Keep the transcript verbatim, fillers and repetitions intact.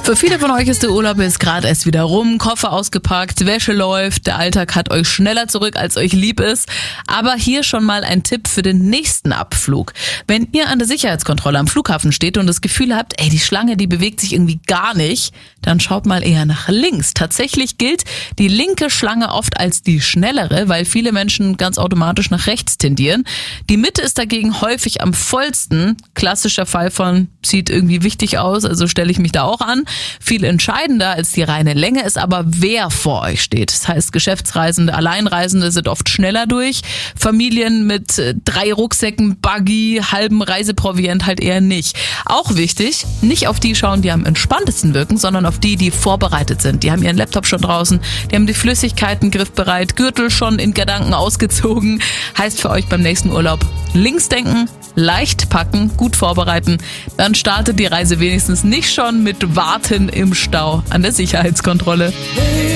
Für viele von euch ist der Urlaub jetzt gerade erst wieder rum, Koffer ausgepackt, Wäsche läuft, der Alltag hat euch schneller zurück, als euch lieb ist. Aber hier schon mal ein Tipp für den nächsten Abflug. Wenn ihr an der Sicherheitskontrolle am Flughafen steht und das Gefühl habt, ey, die Schlange, die bewegt sich irgendwie gar nicht, dann schaut mal eher nach links. Tatsächlich gilt die linke Schlange oft als die schnellere, weil viele Menschen ganz automatisch nach rechts tendieren. Die Mitte ist dagegen häufig am vollsten. Klassischer Fall von sieht irgendwie wichtig aus, also stelle ich mich da auch an. Viel entscheidender als die reine Länge ist aber, wer vor euch steht. Das heißt, Geschäftsreisende, Alleinreisende sind oft schneller durch. Familien mit drei Rucksäcken, Buggy, halbem Reiseproviant halt eher nicht. Auch wichtig, nicht auf die schauen, die am entspanntesten wirken, sondern auf die, die vorbereitet sind. Die haben ihren Laptop schon draußen, die haben die Flüssigkeiten griffbereit, Gürtel schon in Gedanken ausgezogen. Heißt für euch beim nächsten Urlaub links denken, leicht packen, gut vorbereiten. Dann startet die Reise wenigstens nicht schon mit Warten im Stau an der Sicherheitskontrolle.